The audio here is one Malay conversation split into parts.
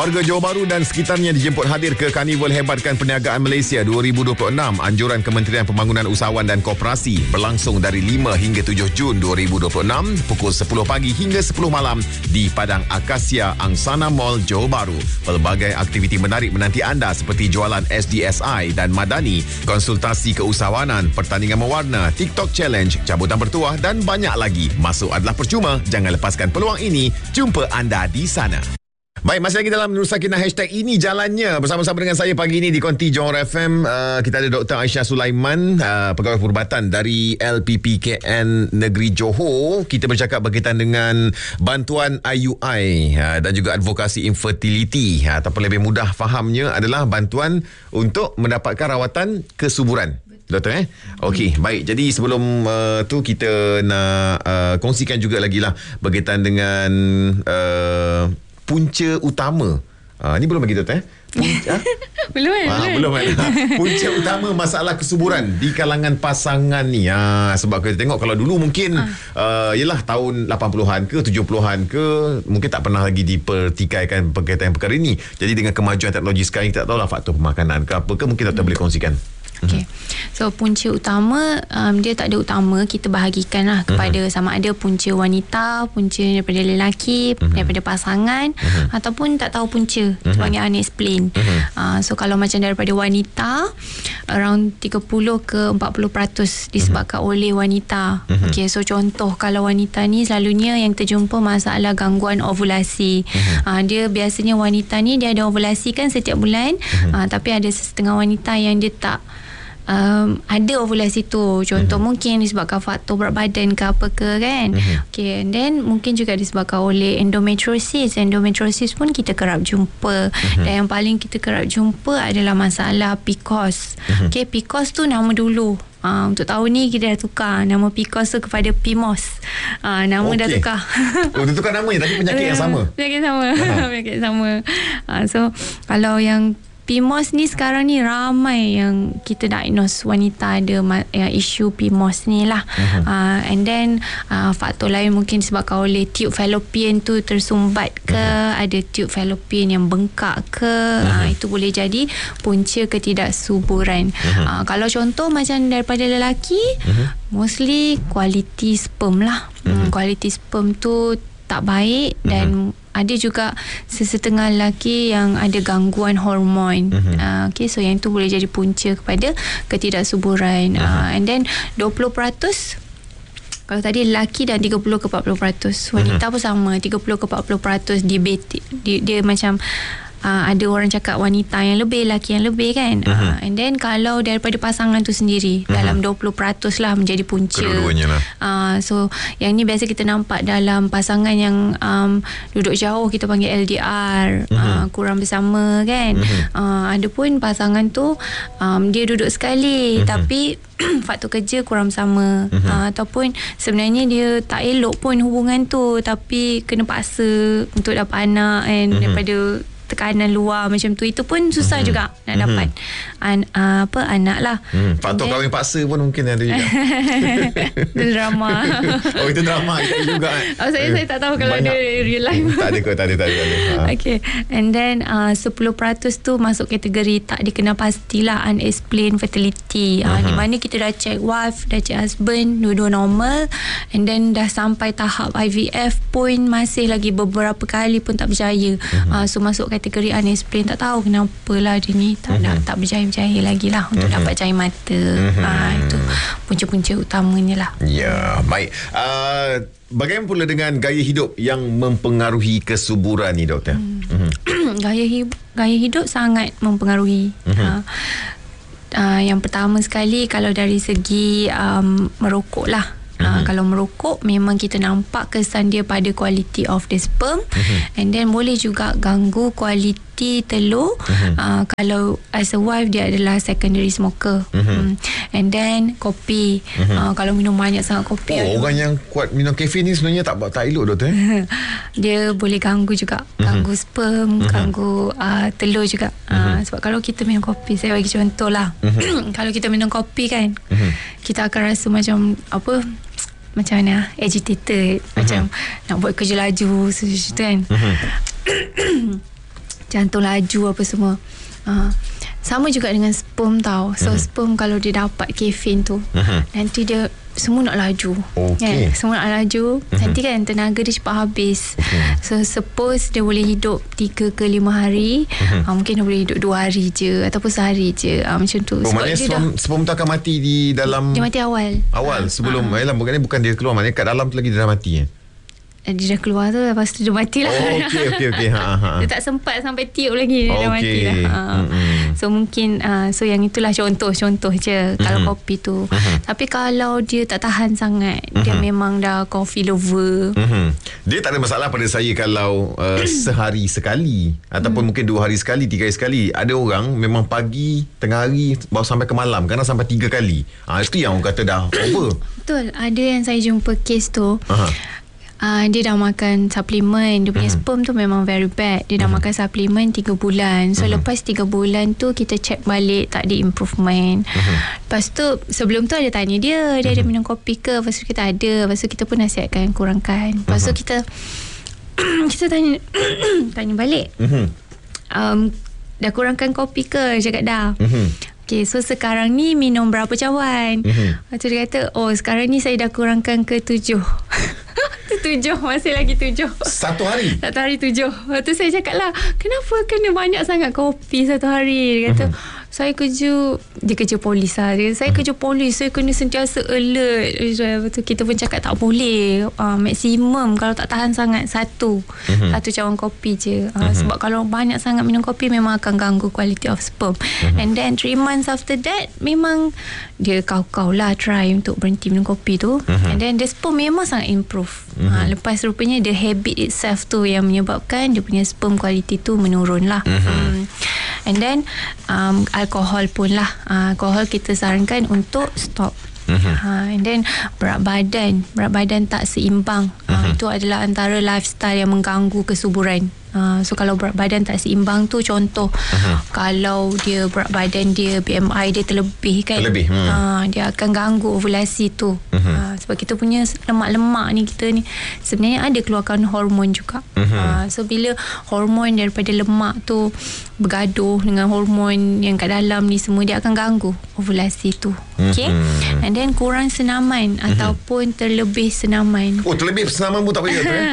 Warga Johor Bahru dan sekitarnya dijemput hadir ke Karnival Hebatkan Perniagaan Malaysia 2026. Anjuran Kementerian Pembangunan Usahawan dan Koperasi berlangsung dari 5 hingga 7 Jun 2026 pukul 10 pagi hingga 10 malam di Padang Akasia Angsana Mall Johor Bahru. Pelbagai aktiviti menarik menanti anda seperti jualan SDSI dan Madani, konsultasi keusahawanan, pertandingan mewarna, TikTok Challenge, cabutan bertuah dan banyak lagi. Masuk adalah percuma. Jangan lepaskan peluang ini. Jumpa anda di sana. Baik, masih lagi dalam Nur Sakinah hashtag ini jalannya. Bersama-sama dengan saya pagi ini di Konti Johor FM. Kita ada Dr. Aisyah Sulaiman, Pegawai Perubatan dari LPPKN Negeri Johor. Kita bercakap berkaitan dengan bantuan IUI dan juga advokasi infertility. Ataupun lebih mudah fahamnya adalah bantuan untuk mendapatkan rawatan kesuburan. Doktor Okey, baik. Jadi sebelum tu kita nak kongsikan juga lagi lah berkaitan dengan punca utama. Ni belum lagi Doktor Belum belum. Punca utama masalah kesuburan di kalangan pasangan ni. Sebab kita tengok kalau dulu mungkin yelah tahun 80-an ke 70-an ke mungkin tak pernah lagi dipertikaikan berkaitan perkara ini. Jadi dengan kemajuan teknologi sekarang kita tak tahulah faktor pemakanan ke apa ke, mungkin Doktor boleh kongsikan. Okay. So punca utama dia tak ada utama, kita bahagikan lah kepada sama ada punca wanita, punca daripada lelaki, daripada pasangan, ataupun tak tahu punca, panggil unexplained. So kalau macam daripada wanita, around 30 ke 40% disebabkan oleh wanita. Okay, so contoh kalau wanita ni selalunya yang terjumpa masalah gangguan ovulasi. Dia biasanya wanita ni dia ada ovulasi kan setiap bulan, tapi ada setengah wanita yang dia tak ada ovulasi tu. Contoh mungkin disebabkan faktor berat badan ke apa ke kan. Okay, and then mungkin juga disebabkan oleh endometriosis. Endometriosis pun kita kerap jumpa. Dan yang paling kita kerap jumpa adalah masalah PCOS. Okay, PCOS tu nama dulu. Untuk tahun ni kita dah tukar nama PCOS tu kepada PMOS. Nama dah tukar. Dia tukar nama tapi penyakit yang sama. Penyakit sama. So kalau yang PMOS ni sekarang ni ramai yang kita diagnose wanita ada isu PMOS ni lah. And then faktor lain mungkin disebabkan oleh tube fallopian tu tersumbat ke, ada tube fallopian yang bengkak ke, itu boleh jadi punca ketidaksuburan. Kalau contoh macam daripada lelaki, mostly quality sperm lah. Quality sperm tu tak baik dan ada juga sesetengah lelaki yang ada gangguan hormon. Okay, so yang tu boleh jadi punca kepada ketidaksuburan. And then 20%, kalau tadi lelaki dan 30 ke 40%, wanita pun sama, 30 ke 40% dia macam ada orang cakap wanita yang lebih, lelaki yang lebih kan. And then kalau daripada pasangan tu sendiri, dalam 20% lah menjadi punca. Kedua-duanya lah. So yang ni biasa kita nampak dalam pasangan yang duduk jauh, kita panggil LDR, kurang bersama kan. Ada pun pasangan tu dia duduk sekali tapi faktor kerja kurang bersama, ataupun sebenarnya dia tak elok pun hubungan tu tapi kena paksa untuk dapat anak kan, daripada tekanan luar macam tu, itu pun susah juga nak dapat anak lah. Faktor kahwin paksa pun mungkin ada juga. Itu drama. Itu drama juga saya tak tahu kalau ada real life. Tak ada. Okay. And then 10% tu masuk kategori tak dikenal pastilah, unexplained fertility. Di mana kita dah check wife, dah check husband, dua-dua normal, and then dah sampai tahap IVF pun masih lagi beberapa kali pun tak berjaya. So masuk kategori unexplained, tak tahu kenapa lah dia ni tak berjaya-berjaya lagi lah untuk dapat cahaya mata. Itu punca-punca utamanya lah. Ya, baik. Bagaimana pula dengan gaya hidup yang mempengaruhi kesuburan ni, Doktor? Gaya hidup sangat mempengaruhi. Yang pertama sekali, kalau dari segi merokok lah. Kalau merokok memang kita nampak kesan dia pada quality of the sperm, and then boleh juga ganggu quality telur. Kalau as a wife dia adalah secondary smoker. And then kopi, kalau minum banyak sangat kopi, orang yang kuat minum kafein ni sebenarnya tak elok, Doktor. Dia boleh ganggu juga, ganggu sperm, ganggu telur juga. Sebab kalau kita minum kopi, saya bagi contoh lah, kalau kita minum kopi kan, kita akan rasa macam macam mana, agitated, macam nak buat kerja laju, macam tu kan. jantung laju apa semua. Sama juga dengan sperm tau. So sperm kalau dia dapat kafein tu, nanti dia semua nak laju. Semua nak laju. Nanti kan tenaga dia cepat habis. So suppose dia boleh hidup 3 ke 5 hari, mungkin dia boleh hidup 2 hari je ataupun sehari je, macam tu. Maknanya sperm tu akan mati di dalam, dia mati awal sebelum bukan dia keluar, maknanya kat dalam tu lagi dia dah mati. Dia dah keluar tu, lepas tu dia mati lah. Okey. Dia tak sempat sampai tiup lagi, dia dah mati lah. So mungkin so yang itulah contoh je kalau kopi tu. Tapi kalau dia tak tahan sangat, dia memang dah coffee lover, dia tak ada masalah pada saya kalau sehari sekali ataupun mungkin 2 hari sekali, 3 hari sekali. Ada orang memang pagi, tengah hari baru sampai ke malam, kadang sampai 3 kali. Itu yang orang kata dah over. Betul. Ada yang saya jumpa kes tu, dia dah makan suplemen. Dia punya sperm tu memang very bad. Dia dah makan suplemen 3 bulan. So lepas 3 bulan tu kita check balik, tak ada improvement. Lepas tu sebelum tu ada tanya dia ada minum kopi ke? Lepas tu kita ada. Lepas tu kita pun nasihatkan kurangkan. Lepas tu kita tanya balik, dah kurangkan kopi ke? Dia cakap dah. Okay, so sekarang ni minum berapa cawan? Lepas tu dia kata, sekarang ni saya dah kurangkan ke 7. 7, masih lagi 7. Satu hari 7. Lepas tu saya cakap lah, kenapa kena banyak sangat kopi satu hari? Dia kata, saya dia kerja polis lah. Saya kerja polis, saya kena sentiasa alert. Lepas tu kita pun cakap tak boleh, maksimum kalau tak tahan sangat satu cawan kopi je. Sebab kalau banyak sangat minum kopi memang akan ganggu quality of sperm. And then 3 months after that, memang dia kau lah try untuk berhenti minum kopi tu. And then the sperm memang sangat improve. Lepas rupanya the habit itself tu yang menyebabkan dia punya sperm quality tu menurun lah. And then alkohol pun lah, alkohol kita sarankan untuk stop. And then berat badan tak seimbang, itu adalah antara lifestyle yang mengganggu kesuburan. So kalau berat badan tak seimbang tu, contoh kalau dia berat badan dia, BMI dia terlebih kan, dia akan ganggu ovulasi tu. Sebab kita punya lemak-lemak ni, kita ni sebenarnya ada keluarkan hormon juga. So bila hormon daripada lemak tu bergaduh dengan hormon yang kat dalam ni semua, dia akan ganggu ovulasi tu. Okay. And then kurang senaman ataupun terlebih senaman. Terlebih senaman pun tak boleh tu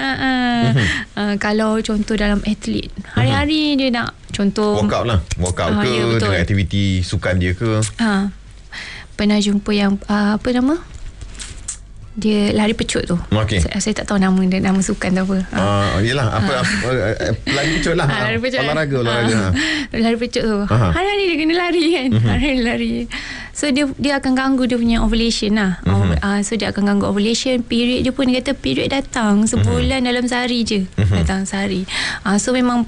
kalau contoh dalam atlet, hari-hari dia nak contoh workout ke, dengan aktiviti sukan dia ke. Pernah jumpa yang apa nama, dia lari pecut tu. Saya tak tahu nama sukan tu apa. Yelah lari pecut lah. Olahraga. Lari pecut tu. Hari-hari dia kena lari kan. Hari-hari lari. So dia akan ganggu dia punya ovulation lah. So dia akan ganggu ovulation. Period dia pun, dia kata period datang sebulan dalam sehari je. Datang sehari. So memang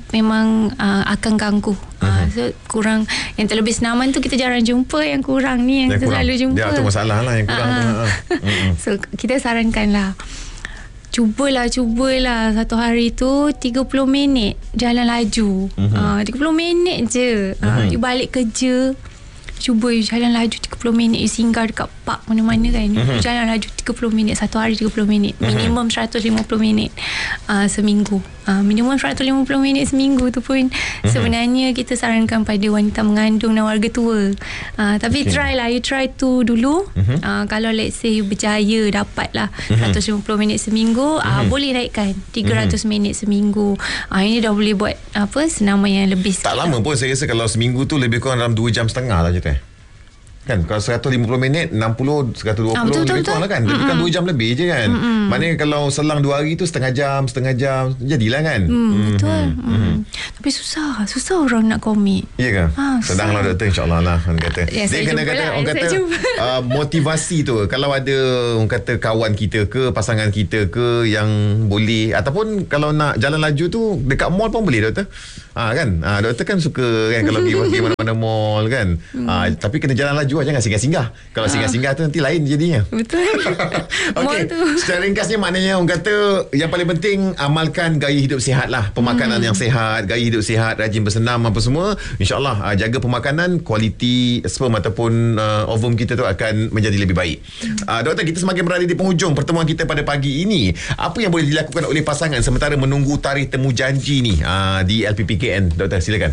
akan ganggu. So kurang, yang terlebih senaman tu kita jarang jumpa. Yang kurang ni yang kita selalu jumpa. Dia tu masalah lah yang kurang tu. So kita sarankan lah, cubalah satu hari tu 30 minit jalan laju. 30 minit je. You balik kerja, cuba you jalan laju 30 minit. You singgah dekat park mana-mana kan, you jalan laju 30 minit satu hari, 30 minit. Minimum 150 minit seminggu. Minimum 150 minit seminggu tu pun sebenarnya kita sarankan pada wanita mengandung dan warga tua. Tapi you try tu dulu. Kalau let's say you berjaya dapat lah 150 minit seminggu, boleh naikkan 300 minit seminggu. Ini dah boleh buat senaman yang lebih sikit. Tak lama pun saya rasa, kalau seminggu tu lebih kurang dalam 2 jam setengah lah je kan. Kalau 150 minit 60, 120 lebih kurang lah kan. Lebih kan 2 jam lebih je kan. Maknanya kalau selang 2 hari tu setengah jam jadilah kan. Betul. Tapi susah orang nak komit. Ya ke? Sedang lah doktor, insyaAllah lah. Dia kena kata, orang kata motivasi tu, kalau ada orang kata kawan kita ke, pasangan kita ke yang boleh, ataupun kalau nak jalan laju tu dekat mall pun boleh doktor. Kan doktor kan suka kan kalau pergi mana-mana mall kan. Tapi kena jalan laju, jangan singgah-singgah. Kalau singgah-singgah tu nanti lain jadinya. Betul. Okey, secara ringkasnya maknanya orang kata yang paling penting amalkan gaya hidup sihat lah. Pemakanan yang sihat, gaya hidup sihat, rajin bersenam apa semua. InsyaAllah jaga pemakanan, kualiti sperm ataupun ovum kita tu akan menjadi lebih baik. Doktor, kita semakin berada di penghujung pertemuan kita pada pagi ini. Apa yang boleh dilakukan oleh pasangan sementara menunggu tarikh temu janji ni di LPPK PKN, doktor, silakan.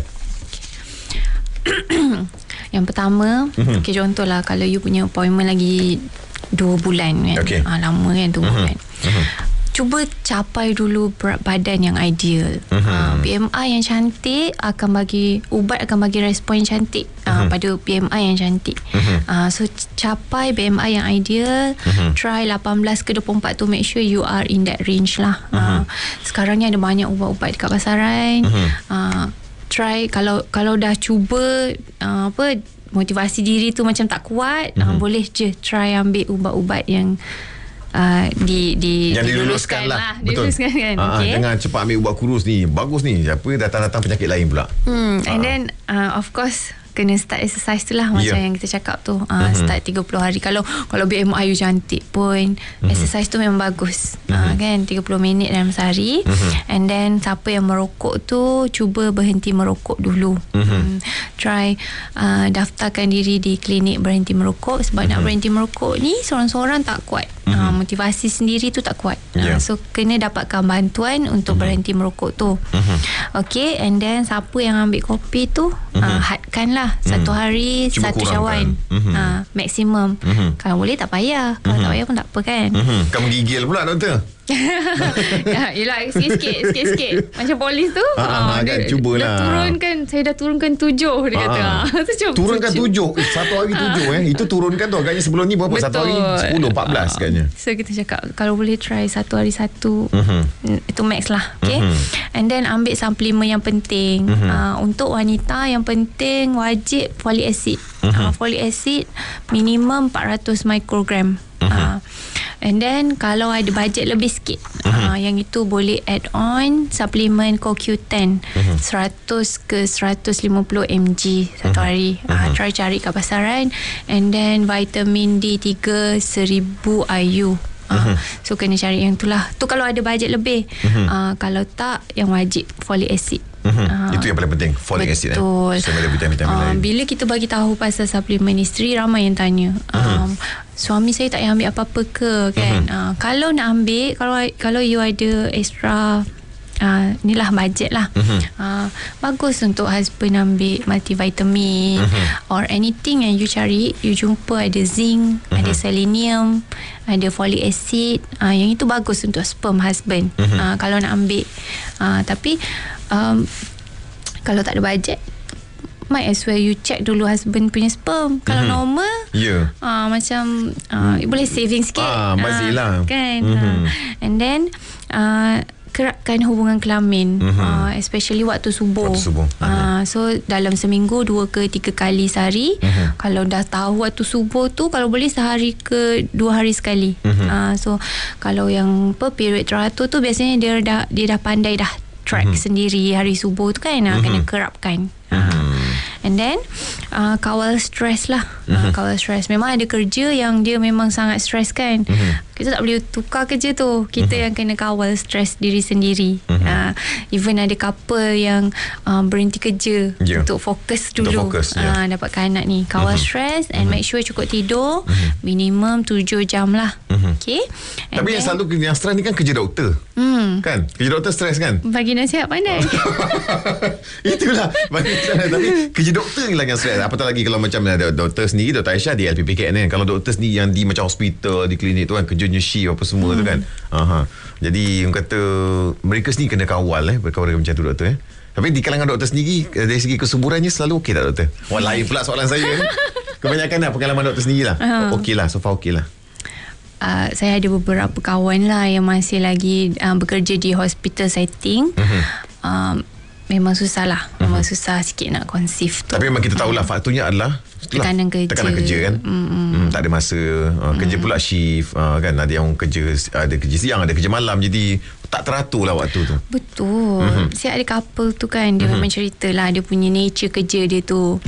Yang pertama, okay, contohlah kalau you punya appointment lagi 2 bulan kan. Okay. Lama kan 2 bulan. Cuba capai dulu berat badan yang ideal. BMI yang cantik akan bagi ubat, akan bagi respon yang cantik pada BMI yang cantik. So capai BMI yang ideal. Try 18 ke 24 tu, make sure you are in that range lah. Sekarang ni ada banyak ubat-ubat dekat pasaran. Try kalau dah cuba motivasi diri tu macam tak kuat, boleh je try ambil ubat-ubat yang diluluskan lah. Betul. Diluluskan kan. Okay. Jangan cepat ambil ubat kurus ni, bagus ni, siapa datang-datang penyakit lain pula. And then of course kena start exercise tu lah, macam yang kita cakap tu. Start 30 hari. Kalau BMI you cantik pun, exercise tu memang bagus. Kan 30 minit dalam sehari. And then siapa yang merokok tu, cuba berhenti merokok dulu. Try daftarkan diri di klinik berhenti merokok. Sebab nak berhenti merokok ni seorang-seorang tak kuat. Motivasi sendiri tu tak kuat. So kena dapatkan bantuan untuk berhenti merokok tu. Okay. And then siapa yang ambil kopi tu, hadkan lah 1 hari Cuba 1 cawan. Maksimum. Kalau boleh tak payah. Kalau tak payah pun tak apa kan. Kamu gigil pula, doktor. Yelah, sikit-sikit macam polis tu. Kan, cubalah. Saya dah turunkan 7, dia kata. Turunkan 7 satu hari 7 Itu turunkan tu. Agaknya sebelum ni berapa? Betul. Satu hari 10, 14 katanya. So kita cakap kalau boleh try 1 hari 1. Itu max lah. Okay. And then ambil suplemen yang penting. Untuk wanita yang penting wajib folic acid. Folic acid minimum 400 mikrogram. And then kalau ada bajet lebih sikit, yang itu boleh add on suplemen CoQ10 100 ke 150 mg satu hari. Try cari kat pasaran. And then vitamin D3 1000 IU. So kena cari yang tu lah. Tu kalau ada bajet lebih. Kalau tak, yang wajib folic acid. Itu yang paling penting, folic acid. Betul. Sama ada vitamin lain. Bila kita bagi tahu pasal suplemen isteri, ramai yang tanya, suami saya tak payah ambil apa-apa ke kan. Kalau nak ambil, kalau you ada extra inilah bajet lah, bagus untuk husband ambil multivitamin or anything yang you cari, you jumpa ada zinc, ada selenium, ada folic acid, yang itu bagus untuk sperm husband. Kalau nak ambil, tapi kalau tak ada bajet, might as well you check dulu husband punya sperm. Kalau normal, macam boleh saving sikit, bazir lah kan. And then kerapkan hubungan kelamin, especially waktu subuh. So dalam seminggu 2 ke 3 kali sehari. Kalau dah tahu waktu subuh tu, kalau boleh sehari ke 2 hari sekali. So kalau yang period teratur tu, biasanya dia dah pandai dah track sendiri hari subuh tu kan. Kena kerapkan. And then kawal stres lah. Kawal stres. Memang ada kerja yang dia memang sangat stres kan. Kita tak boleh tukar kerja tu. Kita yang kena kawal stres diri sendiri. Even ada couple yang berhenti kerja untuk fokus dulu, dapatkan anak ni. Kawal stres and make sure cukup tidur minimum 7 jam lah. Okay. And tapi yang selalu yang stres ni kan kerja doktor. Kan? Kerja doktor stres kan? Bagi nasihat pandai. Itulah bagi nasihat. Tapi kerja doktor ni lah yang stres. Apatah lagi kalau macam doktor sendiri, Dr. Aisyah di LPPKN kan. Kalau doktor sendiri yang di macam hospital, di klinik tu kan, kerjanya shift apa semua tu kan. Jadi orang kata mereka sendiri kena kawal berkawal macam tu, doktor. Tapi di kalangan doktor sendiri, dari segi kesuburannya selalu okey tak, doktor? Lain pula soalan saya. Kebanyakan lah pengalaman doktor sendiri lah. Okey lah, so far okey lah. Saya ada beberapa kawan lah yang masih lagi bekerja di hospital setting. Memang susah lah. Memang susah sikit nak conceive tu. Tapi memang kita tahulah faktornya adalah tekanan kerja kan. Tak ada masa. Kerja pula shift kan. Ada yang ada kerja siang, ada kerja malam. Jadi tak teratur lah waktu tu. Betul. Saya ada couple tu kan, dia memang cerita lah dia punya nature kerja dia tu.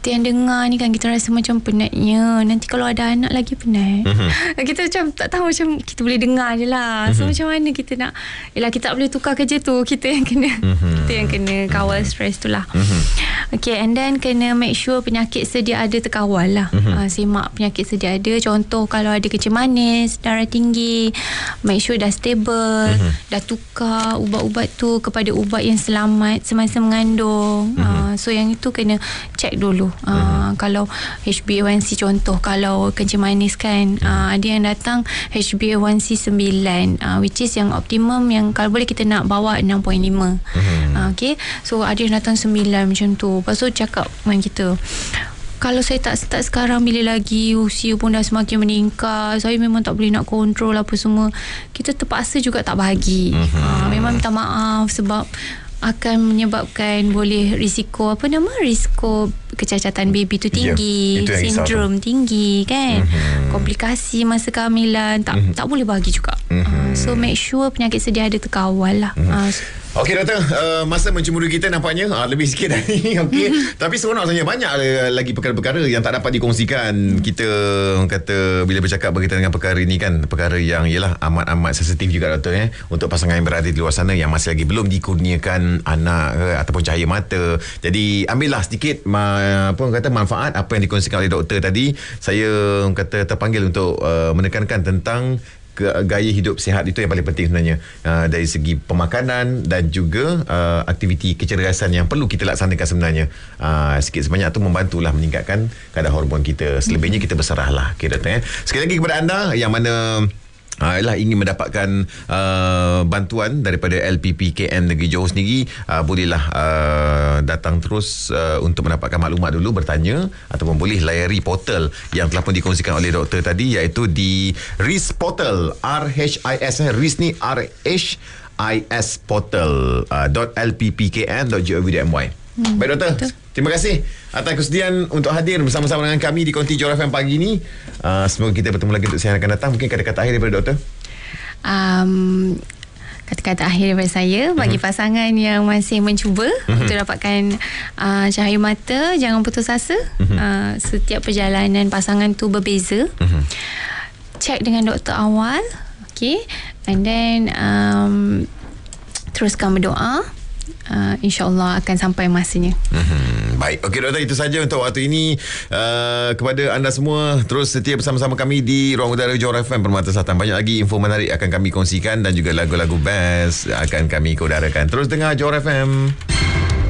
kita yang dengar ni kan, kita rasa macam penatnya. Nanti kalau ada anak lagi penat. Kita macam tak tahu, macam kita boleh dengar je lah. So macam mana kita nak, yelah kita tak boleh tukar kerja tu, kita yang kena kita yang kena kawal stres tu lah. Okay, and then kena make sure penyakit sedia ada terkawal lah. Semak penyakit sedia ada. Contoh kalau ada kencing manis, darah tinggi, make sure dah stable, dah tukar ubat-ubat tu kepada ubat yang selamat semasa mengandung. So yang itu kena check dulu. Kalau HbA1c contoh, kalau kencing manis kan, ada yang datang HbA1c 9, which is yang optimum, yang kalau boleh kita nak bawa 6.5. Okay, so ada yang datang 9 macam tu. Lepas tu cakap dengan kita, kalau saya tak start sekarang, bila lagi usia pun dah semakin meningkat, saya memang tak boleh nak kontrol apa semua. Kita terpaksa juga tak bagi. Memang minta maaf sebab akan menyebabkan boleh risiko risiko kecacatan baby tu tinggi, sindrom tinggi kan, komplikasi masa kehamilan, tak boleh bagi juga. So make sure penyakit sedia ada terkawal lah. Okey doktor, masa mencemburui kita nampaknya lebih sikit dari okey. Tapi seronoknya banyak lagi perkara-perkara yang tak dapat dikongsikan. Kita kata bila bercakap berkaitan dengan perkara ini kan, perkara yang ialah amat-amat sensitif juga doktor untuk pasangan yang berada di luar sana yang masih lagi belum dikurniakan anak ataupun cahaya mata. Jadi ambillah sedikit manfaat apa yang dikongsikan oleh doktor tadi. Saya kata terpanggil untuk menekankan tentang gaya hidup sihat itu yang paling penting sebenarnya, dari segi pemakanan dan juga aktiviti kecergasan yang perlu kita laksanakan sebenarnya. Sikit sebanyak tu membantulah meningkatkan kadar hormon kita. Selebihnya kita berserahlah. Okay, doktor, sekali lagi kepada anda yang mana ingin mendapatkan bantuan daripada LPPKM Negeri Johor sendiri, bolehlah datang terus untuk mendapatkan maklumat dulu, bertanya, ataupun boleh layari portal yang telah pun dikongsikan oleh doktor tadi, iaitu di RIS portal, RHIS RIS ni RHIS portal .lppkm.gov.my. Baik doktor, terima kasih atas kesediaan untuk hadir bersama-sama dengan kami di Konti Johor FM pagi ini. Semoga kita bertemu lagi untuk siaran akan datang. Mungkin kata-kata akhir daripada doktor. Kata-kata akhir daripada saya bagi pasangan yang masih mencuba untuk dapatkan cahaya mata, jangan putus asa. Setiap perjalanan pasangan tu berbeza. Check dengan doktor awal, okay, and then teruskan berdoa. InsyaAllah akan sampai masanya. Baik, okey doktor, itu saja untuk waktu ini. Kepada anda semua, terus setia bersama-sama kami di Ruang Udara Johor FM Permata Selatan. Banyak lagi info menarik akan kami kongsikan dan juga lagu-lagu best akan kami kodarakan. Terus dengar Johor FM.